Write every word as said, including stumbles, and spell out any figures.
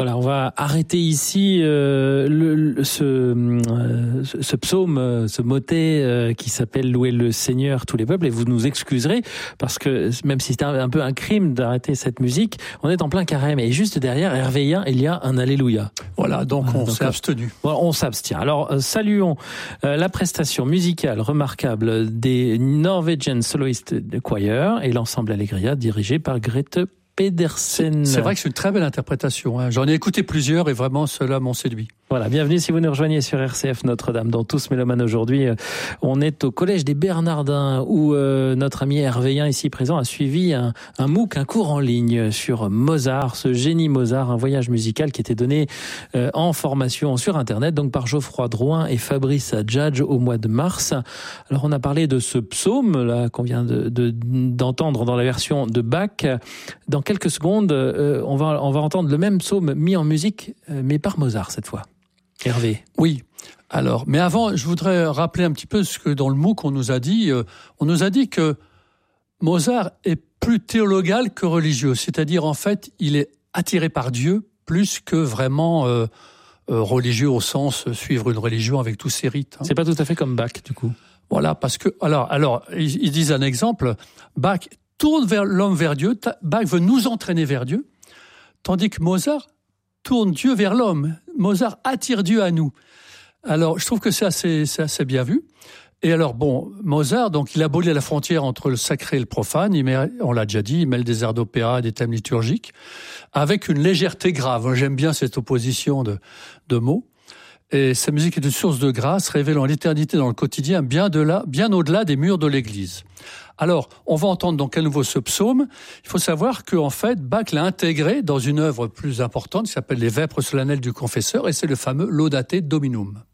Voilà, on va arrêter ici euh, le, le, ce, euh, ce psaume, ce motet euh, qui s'appelle « Louer le Seigneur, tous les peuples », et vous nous excuserez, parce que même si c'est un, un peu un crime d'arrêter cette musique, on est en plein carême, et juste derrière, Hervéien, il y a un Alléluia. Voilà, donc voilà, on donc, s'est abstenu. Voilà, on s'abstient. Alors, euh, saluons euh, la prestation musicale remarquable des Norwegian Soloist Choir et l'ensemble Allegria dirigé par Grete Pedersen. C'est vrai que c'est une très belle interprétation. Hein. J'en ai écouté plusieurs et vraiment ceux-là m'ont séduit. Voilà, bienvenue si vous nous rejoignez sur R C F Notre-Dame dans Tous Mélomanes aujourd'hui. On est au Collège des Bernardins où euh, notre ami Hervéien ici présent a suivi un, un MOOC, un cours en ligne sur Mozart, ce génie Mozart, un voyage musical qui était donné euh, en formation sur Internet, donc par Geoffroy Drouin et Fabrice Adjadj au mois de mars. Alors on a parlé de ce psaume là qu'on vient de, de, d'entendre dans la version de Bach. Dans quelques secondes, euh, on va on va entendre le même psaume mis en musique, euh, mais par Mozart cette fois. Hervé. Oui. Alors, mais avant, je voudrais rappeler un petit peu ce que dans le MOOC on nous a dit. Euh, on nous a dit que Mozart est plus théologal que religieux, c'est-à-dire en fait, il est attiré par Dieu plus que vraiment euh, euh, religieux au sens euh, suivre une religion avec tous ses rites. Hein. C'est pas tout à fait comme Bach du coup. Voilà, parce que alors, alors ils, ils disent un exemple. Bach tourne vers l'homme vers Dieu. Bach veut nous entraîner vers Dieu, tandis que Mozart tourne Dieu vers l'homme. Mozart attire Dieu à nous. Alors, je trouve que c'est assez, c'est assez bien vu. Et alors, bon, Mozart, donc, il abolit la frontière entre le sacré et le profane. Il met, on l'a déjà dit, il mêle des airs d'opéra et des thèmes liturgiques, avec une légèreté grave. J'aime bien cette opposition de, de mots. Et sa musique est une source de grâce, révélant l'éternité dans le quotidien, bien de là, bien au-delà des murs de l'église. Alors, on va entendre donc à nouveau ce psaume. Il faut savoir qu'en fait, Bach l'a intégré dans une œuvre plus importante qui s'appelle les Vêpres solennelles du confesseur, et c'est le fameux Laudate Dominum.